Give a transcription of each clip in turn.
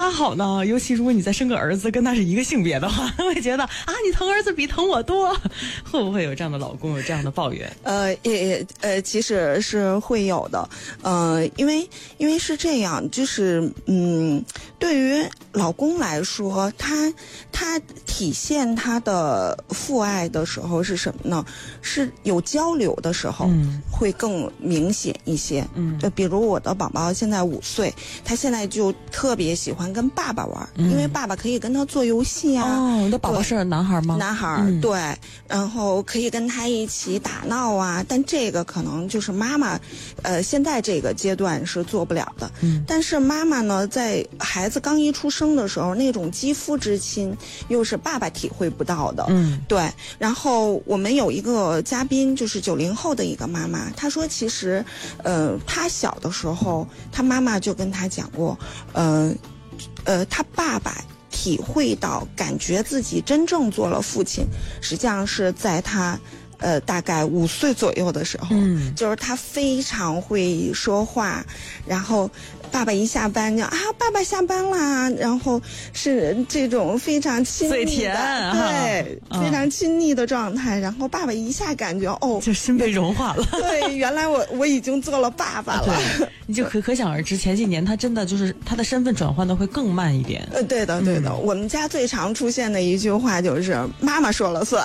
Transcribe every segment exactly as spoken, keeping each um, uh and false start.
他好呢？尤其如果你再生个儿子，跟他是一个性别的话，会觉得啊，你疼儿子比疼我多，会不会有这样的老公有这样的抱怨？ 呃，也呃，其实是会有的，呃，因为因为是这样，就是嗯，对于老公来说，他他体现他的父爱的时候是什么呢？是有交流的时候，嗯，会更明显一些。嗯，呃，比如我的宝宝现在五岁，他现在就特别喜欢跟爸爸玩，嗯、因为爸爸可以跟他做游戏啊。 哦，你的宝宝是男孩吗？ 男孩，嗯、对，然后可以跟他一起打闹啊。但这个可能就是妈妈，呃，现在这个阶段是做不了的。嗯，但是妈妈呢，在孩子刚一出生的时候，那种肌肤之亲，又是爸爸体会不到的。嗯，对。然后我们有一个嘉宾，就是九零后的一个妈妈，她说，其实，呃，她小的时候，她妈妈就跟她讲过，呃，呃，她爸爸体会到、感觉自己真正做了父亲，实际上是在她。呃，大概五岁左右的时候，嗯，就是他非常会说话，然后爸爸一下班就啊，爸爸下班啦，然后是这种非常亲密的， 甜对、嗯，非常亲昵的状态，然后爸爸一下感觉哦， 就心被融化了。 对，原来我我已经做了爸爸了。对， 你就可可想而知，前几年他真的就是他的身份转换的会更慢一点。 呃，对的，对的、嗯，我们家最常出现的一句话就是妈妈说了算。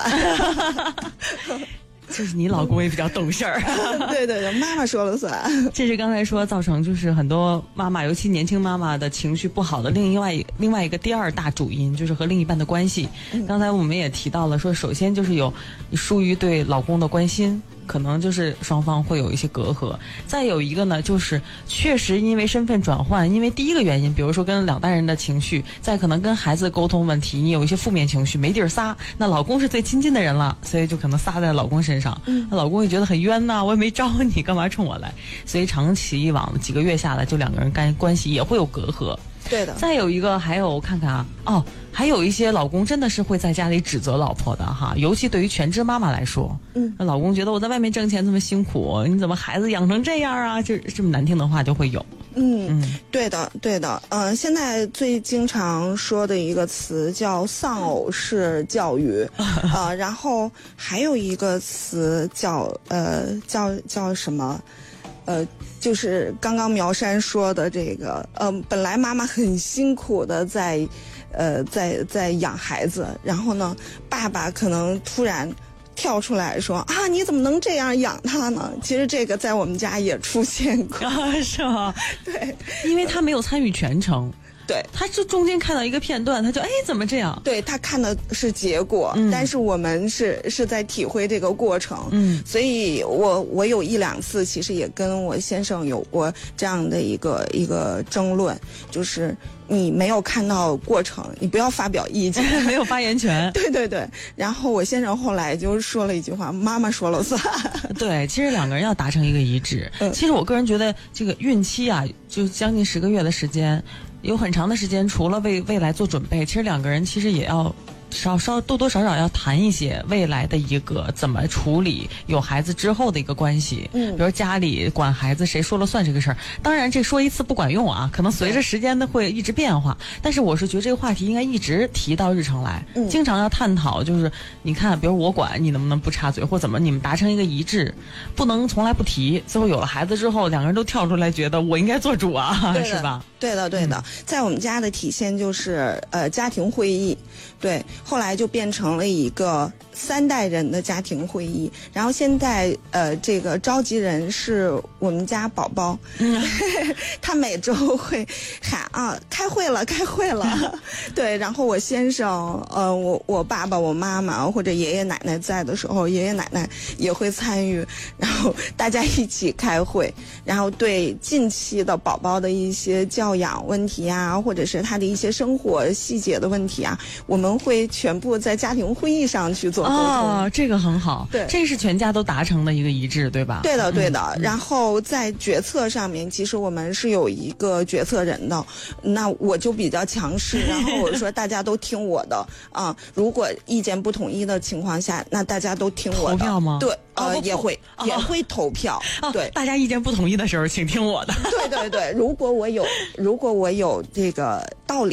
就是你老公也比较懂事儿。 对对对，妈妈说了算。 这是刚才说造成就是很多妈妈，尤其年轻妈妈的情绪不好的另外另外一个第二大主因，就是和另一半的关系。嗯、刚才我们也提到了，说首先就是有疏于对老公的关心，可能就是双方会有一些隔阂。再有一个呢，就是确实因为身份转换，因为第一个原因，比如说跟两代人的情绪，再可能跟孩子沟通问题，你有一些负面情绪没地儿撒，那老公是最亲近的人了，所以就可能撒在老公身上，嗯、那老公也觉得很冤呐、啊，我也没招你，干嘛冲我来？所以长期以往几个月下来，就两个人干关系也会有隔阂。 对的。 再有一个，还有我看看啊，哦，还有一些老公真的是会在家里指责老婆的哈，尤其对于全职妈妈来说，嗯，那老公觉得我在外面挣钱这么辛苦，你怎么孩子养成这样啊？就这么难听的话就会有。 嗯嗯，对的对的，呃，现在最经常说的一个词叫丧偶式教育，啊、呃，然后还有一个词叫呃叫叫什么？呃，就是刚刚苗山说的这个，呃，本来妈妈很辛苦的在，呃，在在养孩子，然后呢，爸爸可能突然跳出来说啊，你怎么能这样养他呢？其实这个在我们家也出现过， 啊、是吗？ 对， 因为他没有参与全程。 对， 他就中间看到一个片段，他就哎怎么这样？ 对，他看的是结果，嗯、但是我们是是在体会这个过程。嗯，所以我我有一两次其实也跟我先生有过这样的一个一个争论，就是你没有看到过程，你不要发表意见， 没有发言权。 对对对，然后我先生后来就说了一句话：“妈妈说了算。” 对，其实两个人要达成一个一致。嗯、其实我个人觉得，这个孕期啊，就将近十个月的时间。有很长的时间，除了为未来做准备，其实两个人其实也要稍稍多多少少要谈一些未来的一个怎么处理有孩子之后的一个关系。嗯，比如家里管孩子谁说了算这个事儿，当然这说一次不管用啊，可能随着时间的会一直变化。但是我是觉得这个话题应该一直提到日程来，嗯，经常要探讨，就是你看，比如我管你能不能不插嘴，或怎么你们达成一个一致，不能从来不提。最后有了孩子之后，两个人都跳出来觉得我应该做主啊，是吧？ 对的，对的，嗯、在我们家的体现就是呃家庭会议，对，后来就变成了一个三代人的家庭会议，然后现在呃这个召集人是我们家宝宝，嗯、他每周会喊啊开会了开会了，对，然后我先生呃我我爸爸我妈妈或者爷爷奶奶在的时候，爷爷奶奶也会参与，然后大家一起开会，然后对近期的宝宝的一些教养问题啊，或者是他的一些生活细节的问题啊，我们会全部在家庭会议上去做沟通。 哦，这个很好， 对， 这是全家都达成的一个一致，对吧？ 对的，对的。嗯、然后在决策上面，其实我们是有一个决策人的，那我就比较强势，然后我说大家都听我的啊。如果意见不统一的情况下，那大家都听我的。 投票吗？ 对，呃，也会、哦、也会投票。哦、对， 大家意见不统一的时候，请听我的。 对对对，如果我有如果我有这个道理。